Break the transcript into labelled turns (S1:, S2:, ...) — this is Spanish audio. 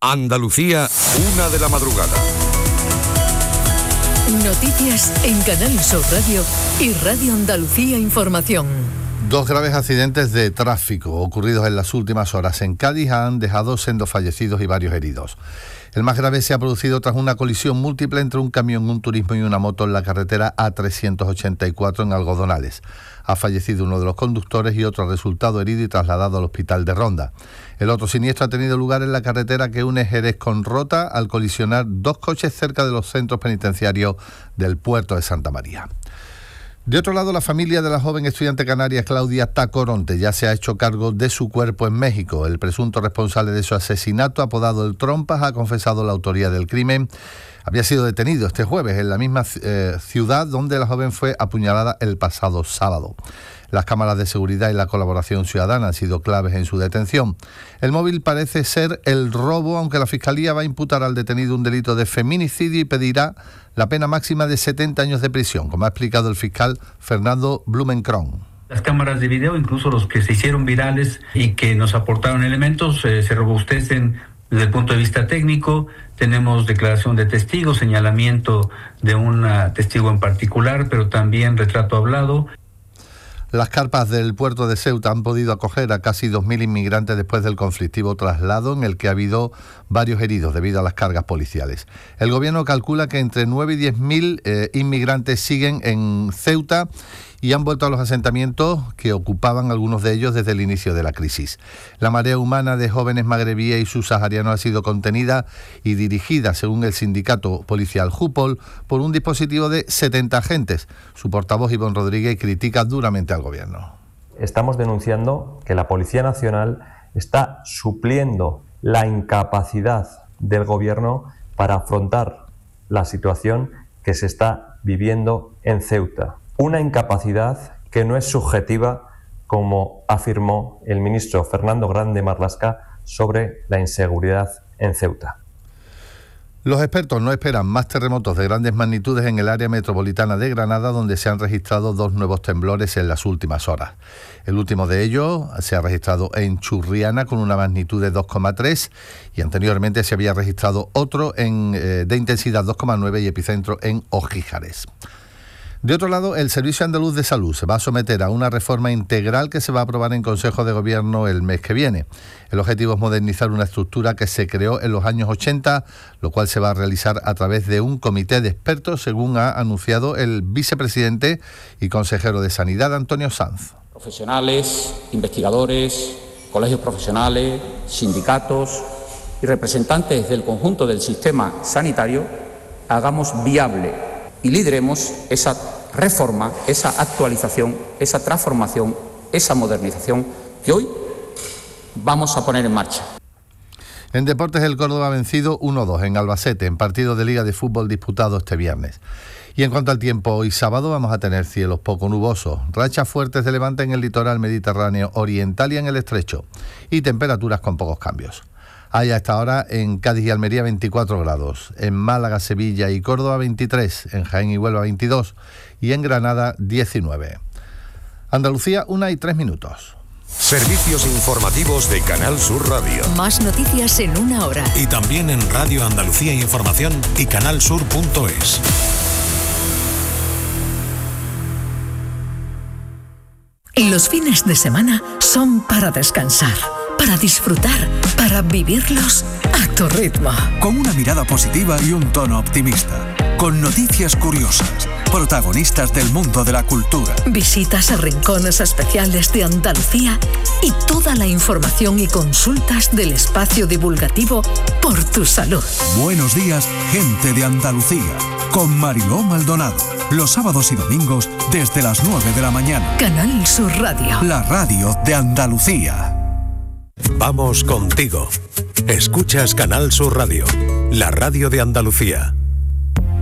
S1: Andalucía, 1:00 a.m.
S2: Noticias en Canal Sur Radio y Radio Andalucía Información.
S3: 2 graves accidentes de tráfico ocurridos en las últimas horas en Cádiz han dejado sendos fallecidos y varios heridos. El más grave se ha producido tras una colisión múltiple entre un camión, un turismo y una moto en la carretera A384 en Algodonales. Ha fallecido uno de los conductores y otro ha resultado herido y trasladado al hospital de Ronda. El otro siniestro ha tenido lugar en la carretera que une Jerez con Rota al colisionar 2 coches cerca de los centros penitenciarios del puerto de Santa María. De otro lado, la familia de la joven estudiante canaria Claudia Tacoronte ya se ha hecho cargo de su cuerpo en México. El presunto responsable de su asesinato, apodado El Trompas, ha confesado la autoría del crimen. Había sido detenido este jueves en la misma ciudad donde la joven fue apuñalada el pasado sábado. Las cámaras de seguridad y la colaboración ciudadana han sido claves en su detención. El móvil parece ser el robo, aunque la Fiscalía va a imputar al detenido un delito de feminicidio y pedirá la pena máxima de 70 años de prisión, como ha explicado el fiscal Fernando Blumenkron.
S4: Las cámaras de video, incluso los que se hicieron virales y que nos aportaron elementos, se robustecen desde el punto de vista técnico. Tenemos declaración de testigos, señalamiento de un testigo en particular, pero también retrato hablado.
S3: Las carpas del puerto de Ceuta han podido acoger a casi 2.000 inmigrantes después del conflictivo traslado en el que ha habido varios heridos debido a las cargas policiales. El gobierno calcula que entre 9 y 10.000 inmigrantes siguen en Ceuta y han vuelto a los asentamientos que ocupaban algunos de ellos desde el inicio de la crisis. La marea humana de jóvenes magrebíes y subsaharianos ha sido contenida y dirigida, según el sindicato policial Jupol, por un dispositivo de 70 agentes. Su portavoz, Ivonne Rodríguez, critica duramente al gobierno.
S5: Estamos denunciando que la Policía Nacional está supliendo la incapacidad del gobierno para afrontar la situación que se está viviendo en Ceuta. Una incapacidad que no es subjetiva, como afirmó el ministro Fernando Grande Marlaska sobre la inseguridad en Ceuta.
S3: Los expertos no esperan más terremotos de grandes magnitudes en el área metropolitana de Granada, donde se han registrado 2 nuevos temblores en las últimas horas. El último de ellos se ha registrado en Churriana con una magnitud de 2,3 y anteriormente se había registrado otro de intensidad 2,9 y epicentro en Ojíjares. De otro lado, el Servicio Andaluz de Salud se va a someter a una reforma integral que se va a aprobar en Consejo de Gobierno el mes que viene. El objetivo es modernizar una estructura que se creó en los años 80, lo cual se va a realizar a través de un comité de expertos, según ha anunciado el vicepresidente y consejero de Sanidad, Antonio Sanz.
S6: Profesionales, investigadores, colegios profesionales, sindicatos y representantes del conjunto del sistema sanitario hagamos viable y lideremos esa reforma, esa actualización, esa transformación, esa modernización que hoy vamos a poner en marcha.
S3: En deportes, el Córdoba ha vencido 1-2 en Albacete, en partido de Liga de Fútbol disputado este viernes. Y en cuanto al tiempo, hoy sábado vamos a tener cielos poco nubosos, rachas fuertes de levante en el litoral mediterráneo oriental y en el estrecho, y temperaturas con pocos cambios. Hay a esta hora en Cádiz y Almería 24 grados, en Málaga, Sevilla y Córdoba 23, en Jaén y Huelva 22 y en Granada 19. Andalucía, 1:03.
S1: Servicios informativos de Canal Sur Radio.
S2: Más noticias en 1 hora.
S7: Y también en Radio Andalucía Información y canalsur.es.
S2: Los fines de semana son para descansar, para disfrutar, para vivirlos a tu ritmo.
S7: Con una mirada positiva y un tono optimista. Con noticias curiosas, protagonistas del mundo de la cultura.
S2: Visitas a rincones especiales de Andalucía y toda la información y consultas del espacio divulgativo Por tu Salud.
S7: Buenos días, gente de Andalucía. Con Mariló Maldonado. Los sábados y domingos desde las 9 de la mañana.
S2: Canal Sur Radio.
S7: La radio de Andalucía.
S1: Vamos contigo. Escuchas Canal Sur Radio, la radio de Andalucía.